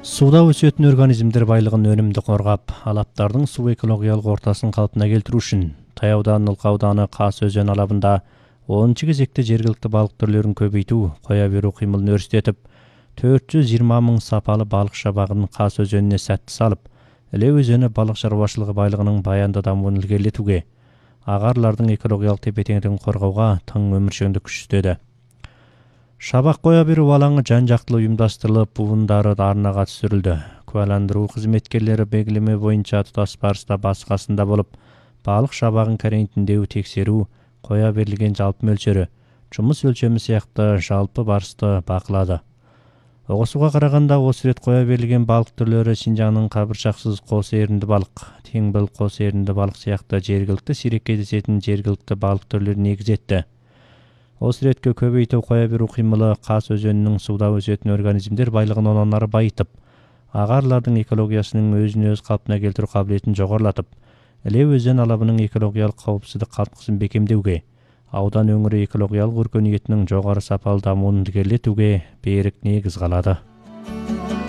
Суда өсетін организмдер байлығын өнімді қорғап, алаптардың су экологиялық ортасын қалпына келтіру үшін Таяудан Ылқа ауданы Қас өзен алабында 10 кезекте жергілікті балық түрлерін көбейту, қоя беру қимылын өрістетіп, 420 мың сапалы балық шабағын Қас өзеніне сәтті салып, Іле өзені балық шаруашылығы байлығының баянды дамуын ілгерілетуге, ағарлардың экологиялық тепе-теңдігін қорғауға тың өміршеңдік күш істеді. Шабақ қоя беру алаңы жан-жақтылы ұйымдастырылып, буындары арнаға түсірілді. Куәландыру қызметкерлері белгілеме бойынша тұтас барыста басы-қасында болып, балық шабағын карантиндеу, тексеру, қоя берілген жалпы мөлшері, жұмыс өлшемі сияқты жалпы барысты бақылады. Оғысуға қарағанда осы рет қоя берілген балық түрлері Шинжаңның қабыршақсыз қос ерінді балық, теңбіл қос ерінді балық сияқты жергілікті сирек кездесетін жергілікті балық түрлерін негізетті. Осы ретке көбейту қоя беру қимылы Қас өзенінің суда өсетін организмдер байлығын онан ары байытып, ағарлардың экологиясының өзін-өз қалпына келтіру қабілетін жоғарылатып, Іле өзен алабының экологиялық қауіпсіздік қалтқысын бекемдеуге, аудан өңірі экологиялық өркениетінің жоғары сапалы дамуын ілгерілетуге берік негіз қалады.